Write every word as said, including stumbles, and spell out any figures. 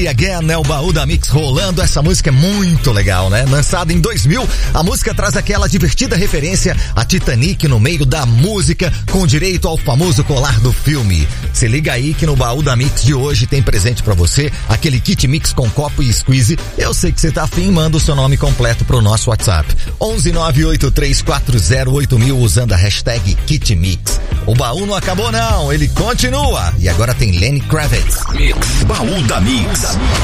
E Again, né? O baú da Mix rolando. Essa música é muito legal, né? Lançada em dois mil, a música traz aquela divertida referência a Titanic no meio da música, com direito ao famoso colar do filme. Se liga aí que no baú da Mix de hoje tem presente pra você, aquele kit Mix com copo e squeeze. Eu sei que você tá afim, manda o seu nome completo pro nosso WhatsApp. onze nove oito três quatro zero oito mil usando a hashtag Kit Mix. O baú não acabou não, ele continua. E agora tem Lenny Kravitz. Mix, baú da Mix.